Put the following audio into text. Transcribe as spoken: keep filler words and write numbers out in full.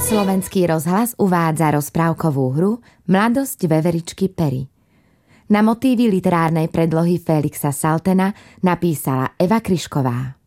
Slovenský rozhlas uvádza rozprávkovú hru Mladosť veveričky Pery. Na motívy literárnej predlohy Félixa Saltena napísala Eva Kryšková.